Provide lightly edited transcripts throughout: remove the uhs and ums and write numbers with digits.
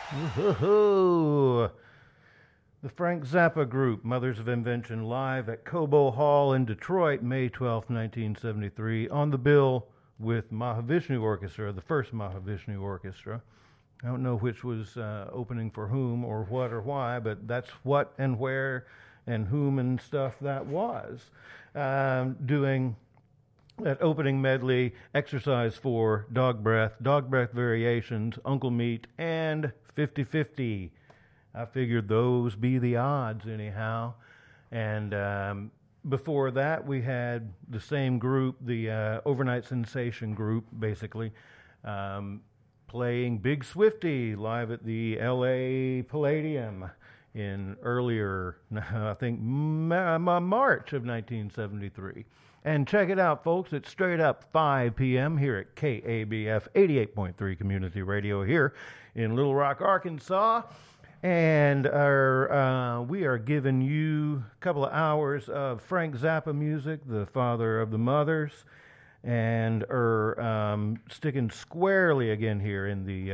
Woo-hoo-hoo. The Frank Zappa Group, Mothers of Invention, live at Cobo Hall in Detroit, May 12, 1973, on the bill with Mahavishnu Orchestra, the first Mahavishnu Orchestra. I don't know which was opening for whom or what or why, but that's what and where and whom and stuff that was. Doing that opening medley, Exercise 4, Dog Breath Variations, Uncle Meat, and 50-50. I figured those be the odds anyhow. And before that, we had the same group, the Overnight Sensation group, basically, playing Big Swifty live at the LA Palladium in earlier, I think, March of 1973. And check it out, folks. It's straight up 5 p.m. here at KABF 88.3 Community Radio here in Little Rock, Arkansas. And we are giving you a couple of hours of Frank Zappa music, the father of the mothers, and sticking squarely again here in the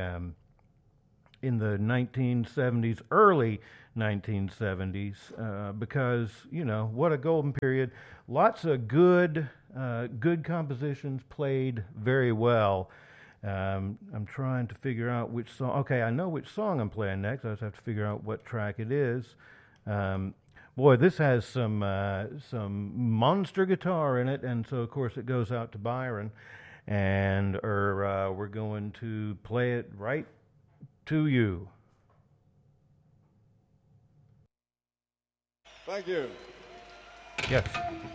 1970s, early 1970s, because, you know, what a golden period. Lots of good compositions played very well. I'm trying to figure out which song. Okay, I know which song I'm playing next. I just have to figure out what track it is. Boy, this has some monster guitar in it, and so of course it goes out to Byron, and we're going to play it right to you. Thank you. Yes.